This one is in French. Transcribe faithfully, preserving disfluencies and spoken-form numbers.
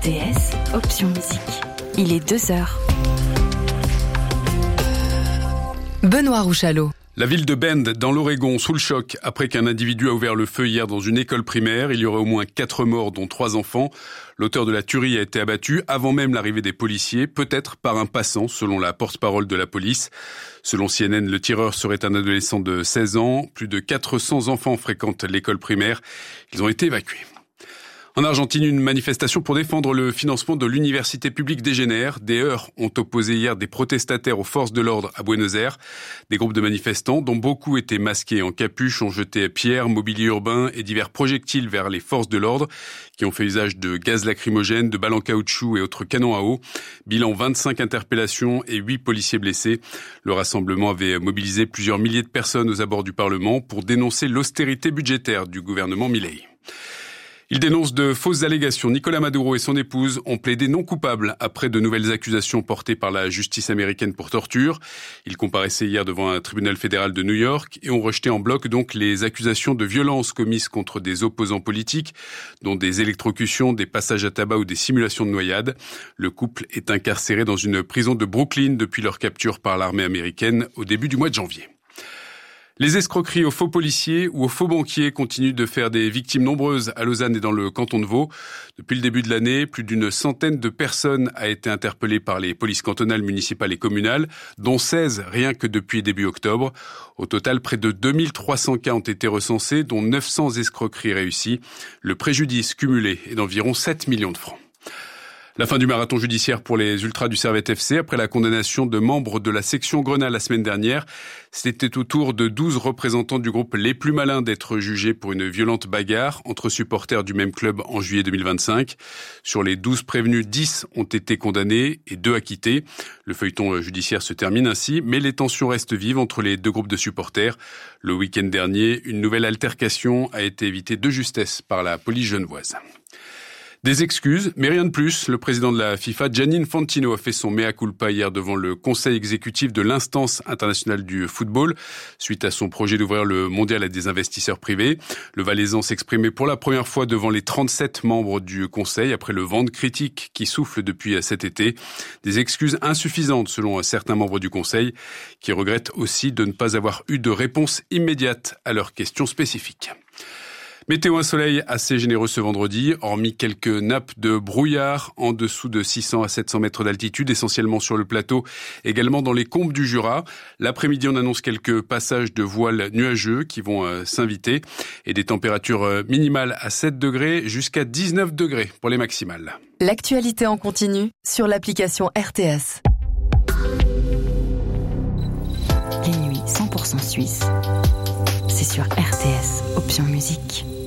T S, option musique. Il est deux heures. Benoît Rouchalot. La ville de Bend, dans l'Oregon, sous le choc, après qu'un individu a ouvert le feu hier dans une école primaire. Il y aurait au moins quatre morts, dont trois enfants. L'auteur de la tuerie a été abattu avant même l'arrivée des policiers, peut-être par un passant, selon la porte-parole de la police. Selon C N N, le tireur serait un adolescent de seize ans. Plus de quatre cents enfants fréquentent l'école primaire. Ils ont été évacués. En Argentine, une manifestation pour défendre le financement de l'université publique dégénère. Des heurts ont opposé hier des protestataires aux forces de l'ordre à Buenos Aires. Des groupes de manifestants, dont beaucoup étaient masqués en capuche, ont jeté pierres, mobilier urbain et divers projectiles vers les forces de l'ordre, qui ont fait usage de gaz lacrymogène, de balles en caoutchouc et autres canons à eau. Bilan vingt-cinq interpellations et huit policiers blessés. Le rassemblement avait mobilisé plusieurs milliers de personnes aux abords du Parlement pour dénoncer l'austérité budgétaire du gouvernement Milei. Il dénonce de fausses allégations. Nicolás Maduro et son épouse ont plaidé non coupables après de nouvelles accusations portées par la justice américaine pour torture. Ils comparaissaient hier devant un tribunal fédéral de New York et ont rejeté en bloc donc les accusations de violence commises contre des opposants politiques, dont des électrocutions, des passages à tabac ou des simulations de noyade. Le couple est incarcéré dans une prison de Brooklyn depuis leur capture par l'armée américaine au début du mois de janvier. Les escroqueries aux faux policiers ou aux faux banquiers continuent de faire des victimes nombreuses à Lausanne et dans le canton de Vaud. Depuis le début de l'année, plus d'une centaine de personnes a été interpellées par les polices cantonales, municipales et communales, dont seize rien que depuis début octobre. Au total, près de deux mille trois cents cas ont été recensés, dont neuf cents escroqueries réussies. Le préjudice cumulé est d'environ sept millions de francs. La fin du marathon judiciaire pour les Ultras du Servette F C après la condamnation de membres de la section Grenat la semaine dernière. C'était au tour de douze représentants du groupe Les Plus Malins d'être jugés pour une violente bagarre entre supporters du même club en juillet deux mille vingt-cinq. Sur les douze prévenus, dix ont été condamnés et deux acquittés. Le feuilleton judiciaire se termine ainsi, mais les tensions restent vives entre les deux groupes de supporters. Le week-end dernier, une nouvelle altercation a été évitée de justesse par la police genevoise. Des excuses, mais rien de plus. Le président de la FIFA, Gianni Infantino, a fait son mea culpa hier devant le conseil exécutif de l'instance internationale du football, suite à son projet d'ouvrir le mondial à des investisseurs privés. Le Valaisan s'exprimait pour la première fois devant les trente-sept membres du conseil, après le vent de critiques qui souffle depuis cet été. Des excuses insuffisantes selon certains membres du conseil, qui regrettent aussi de ne pas avoir eu de réponse immédiate à leurs questions spécifiques. Météo, un soleil assez généreux ce vendredi, hormis quelques nappes de brouillard en dessous de six cents à sept cents mètres d'altitude, essentiellement sur le plateau, également dans les combes du Jura. L'après-midi, on annonce quelques passages de voiles nuageux qui vont euh, s'inviter et des températures euh, minimales à sept degrés jusqu'à dix-neuf degrés pour les maximales. L'actualité en continu sur l'application R T S. Les nuits cent pour cent suisses, c'est sur R T S, option musique.